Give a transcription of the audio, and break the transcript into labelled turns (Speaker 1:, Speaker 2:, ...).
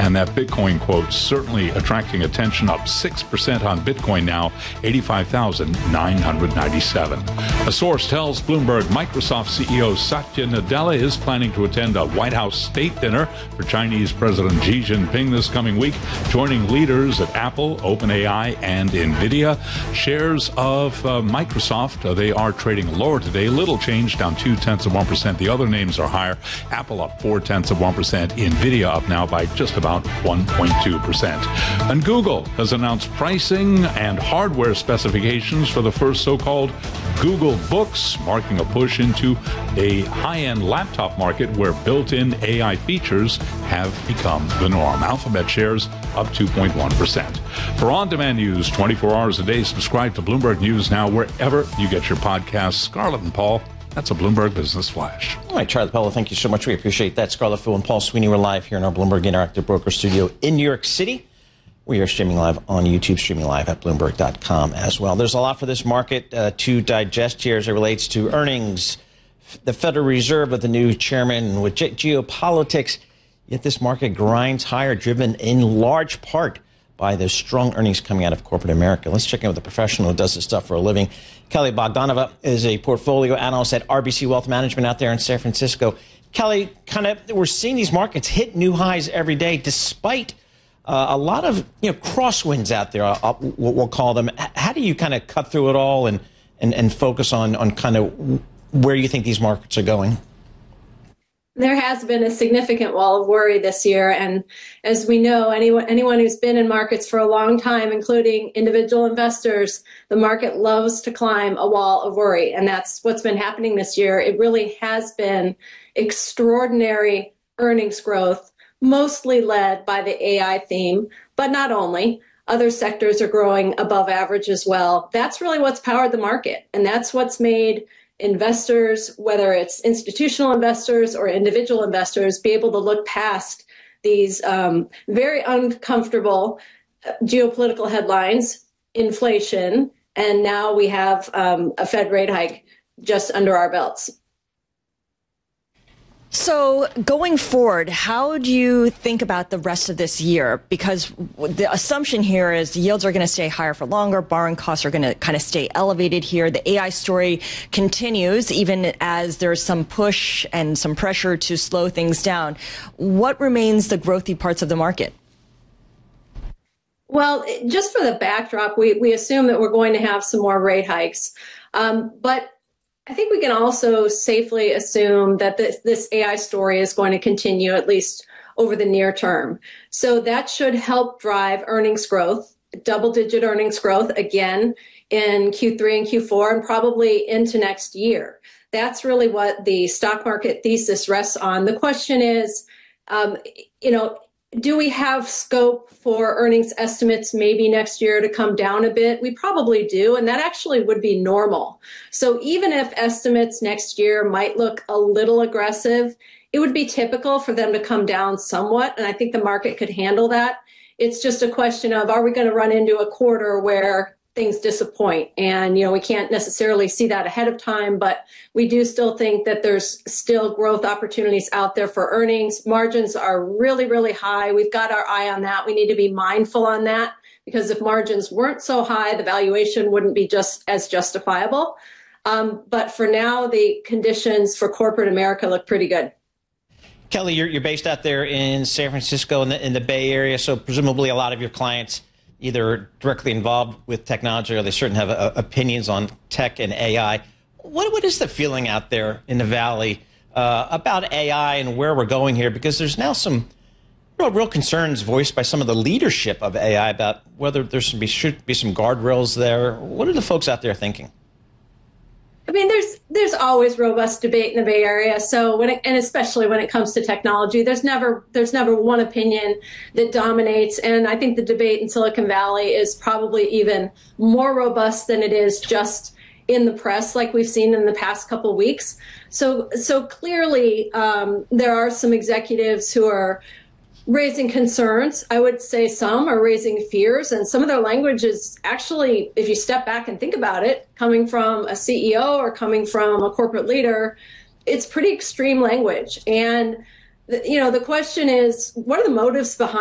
Speaker 1: And that Bitcoin quote certainly attracting attention, up 6% on Bitcoin now, 85,997. A source tells Bloomberg Microsoft CEO Satya Nadella is planning to attend a White House state dinner for Chinese President Xi Jinping this coming week, joining leaders at Apple, OpenAI, and NVIDIA. Shares of Microsoft, they are trading lower today. Little change, down 0.2%. The other names are higher. Apple up 0.4%. NVIDIA up now by just about 1.2%. And Google has announced pricing and hardware specifications for the first so-called Google Books, marking a push into a high-end laptop market where built-in AI features have become the norm. Alphabet shares up 2.1%. For on-demand news 24 hours a day, subscribe to Bloomberg News Now wherever you get your podcasts. Scarlett and Paul, that's a Bloomberg Business Flash.
Speaker 2: All right, Charlie Pellet, thank you so much. We appreciate that. Scarlett Fu and Paul Sweeney, we're live here in our Bloomberg Interactive Broker Studio in New York City. We are streaming live on YouTube, streaming live at Bloomberg.com as well. There's a lot for this market to digest here as it relates to earnings, the Federal Reserve with the new chairman, with geopolitics. Yet this market grinds higher, driven in large part by the strong earnings coming out of corporate America. Let's check in with a professional who does this stuff for a living. Kelly Bogdanova is a portfolio analyst at RBC Wealth Management out there in San Francisco. Kelly, we're seeing these markets hit new highs every day, despite a lot of crosswinds out there, we'll call them. How do you cut through it all and focus on where you think these markets are going?
Speaker 3: There has been a significant wall of worry this year. And as we know, anyone who's been in markets for a long time, including individual investors, the market loves to climb a wall of worry. And that's what's been happening this year. It really has been extraordinary earnings growth, mostly led by the AI theme, but not only. Other sectors are growing above average as well. That's really what's powered the market. And that's what's made investors, whether it's institutional investors or individual investors, be able to look past these very uncomfortable geopolitical headlines, inflation, and now we have a Fed rate hike just under our belts.
Speaker 4: So going forward, how do you think about the rest of this year? Because the assumption here is yields are going to stay higher for longer. Borrowing costs are going to stay elevated here. The AI story continues, even as there's some push and some pressure to slow things down. What remains the growthy parts of the market?
Speaker 3: Well, just for the backdrop, we assume that we're going to have some more rate hikes. But I think we can also safely assume that this AI story is going to continue, at least over the near term. So that should help drive earnings growth, double-digit earnings growth again in Q3 and Q4, and probably into next year. That's really what the stock market thesis rests on. The question is, do we have scope for earnings estimates maybe next year to come down a bit? We probably do, and that actually would be normal. So even if estimates next year might look a little aggressive, it would be typical for them to come down somewhat, and I think the market could handle that. It's just a question of, are we going to run into a quarter where things disappoint? And, we can't necessarily see that ahead of time, but we do still think that there's still growth opportunities out there for earnings. Margins are really, really high. We've got our eye on that. We need to be mindful on that, because if margins weren't so high, the valuation wouldn't be just as justifiable. But for now, the conditions for corporate America look pretty good.
Speaker 2: Kelly, you're based out there in San Francisco in the Bay Area, so presumably a lot of your clients either directly involved with technology or they certainly have opinions on tech and AI. What is the feeling out there in the Valley about AI and where we're going here? Because there's now some real concerns voiced by some of the leadership of AI about whether there should be some guardrails there. What are the folks out there thinking?
Speaker 3: I mean, there's always robust debate in the Bay Area. So and especially when it comes to technology, there's never one opinion that dominates. And I think the debate in Silicon Valley is probably even more robust than it is just in the press, like we've seen in the past couple of weeks. So clearly, there are some executives who are raising concerns. I would say some are raising fears, and some of their language is actually, if you step back and think about it, coming from a CEO or coming from a corporate leader, it's pretty extreme language. And the question is, what are the motives behind